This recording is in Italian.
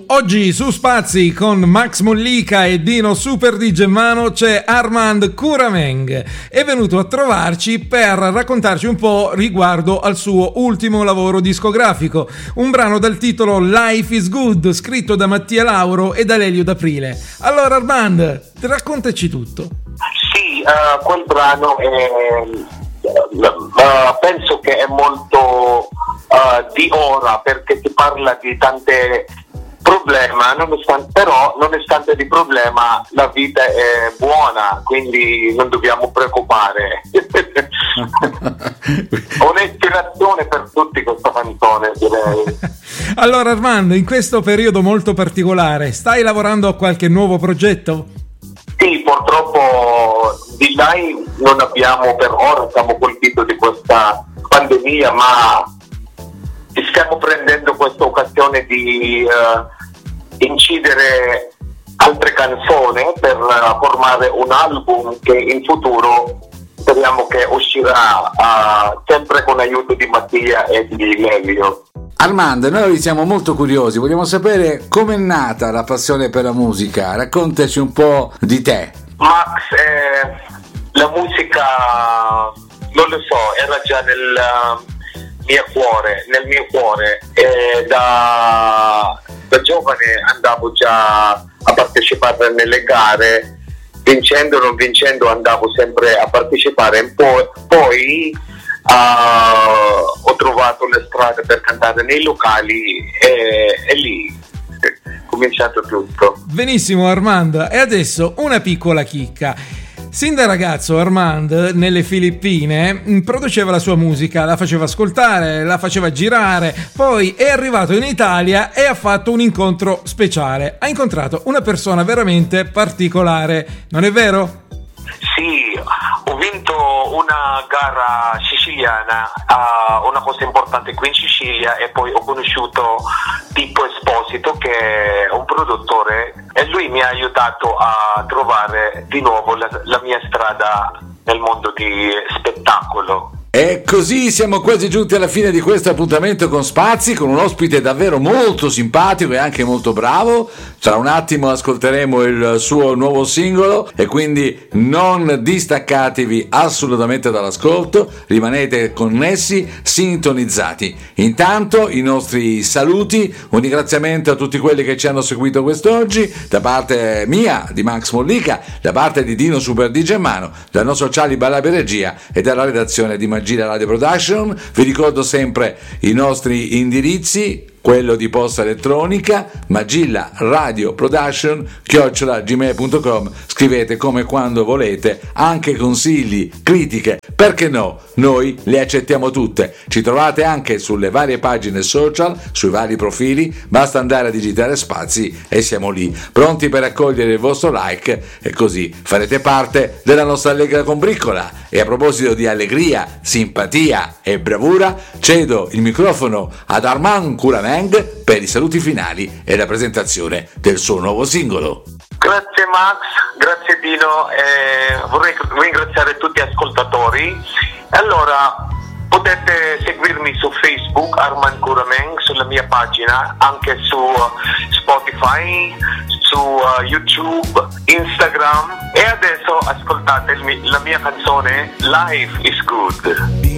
Oggi su Spazi con Max Mollica e Dino Super di Gemmano c'è Armand Kurameng. È venuto a trovarci per raccontarci un po' riguardo al suo ultimo lavoro discografico, un brano dal titolo Life is Good, scritto da Mattia Lauro e da Lelio D'Aprile. Allora Armand, raccontaci tutto. Sì, quel brano penso che è molto di ora, perché si parla di tante problemi, nonostante di problema la vita è buona, quindi non dobbiamo preoccupare. Un'ispirazione per tutti questa canzone, direi. Allora Armando, in questo periodo molto particolare stai lavorando a qualche nuovo progetto? Sì, purtroppo di live non abbiamo per ora, siamo colpiti di questa pandemia, ma stiamo prendendo questa occasione di incidere altre canzoni per formare un album che in futuro speriamo che uscirà sempre con l'aiuto di Mattia e di Lelio. Armando, noi siamo molto curiosi, vogliamo sapere com'è nata la passione per la musica, raccontaci un po' di te. Max, la musica, non lo so, era già nel mio cuore, e da giovane andavo già a partecipare nelle gare, vincendo o non vincendo andavo sempre a partecipare, poi ho trovato le strade per cantare nei locali e lì è cominciato tutto. Benissimo Armand, e adesso una piccola chicca. Sin da ragazzo Armand nelle Filippine produceva la sua musica, la faceva ascoltare, la faceva girare, poi è arrivato in Italia e ha fatto un incontro speciale. Ha incontrato una persona veramente particolare, non è vero? Sì, ho vinto una gara siciliana, una cosa importante qui in Sicilia, e poi ho conosciuto Pippo Esposito, che è un produttore, e lui mi ha aiutato a trovare di nuovo la mia strada nel mondo di spettacolo. E così siamo quasi giunti alla fine di questo appuntamento con Spazi, con un ospite davvero molto simpatico e anche molto bravo. Tra un attimo ascolteremo il suo nuovo singolo e quindi non distaccatevi assolutamente dall'ascolto, rimanete connessi, sintonizzati. Intanto i nostri saluti, un ringraziamento a tutti quelli che ci hanno seguito quest'oggi, da parte mia, di Max Mollica, da parte di Dino Super di Gemmano, dal nostro Ciali Balabi Regia e dalla redazione di Magilla Radio Production. Vi ricordo sempre i nostri indirizzi: quello di posta elettronica magillaradio.production@gmail.com. Scrivete come e quando volete, anche consigli, critiche, perché no, noi le accettiamo tutte. Ci trovate anche sulle varie pagine social, sui vari profili, basta andare a digitare Spazi e siamo lì, pronti per accogliere il vostro like, e così farete parte della nostra allegra combriccola. E a proposito di allegria, simpatia e bravura, cedo il microfono ad Armand Kurameng per i saluti finali e la presentazione del suo nuovo singolo. Grazie Max, grazie Dino, vorrei ringraziare tutti gli ascoltatori. Allora, potete seguirmi su Facebook, Armand Kurameng, sulla mia pagina, anche su Spotify, su YouTube, Instagram, e adesso ascoltate la mia canzone Life is Good.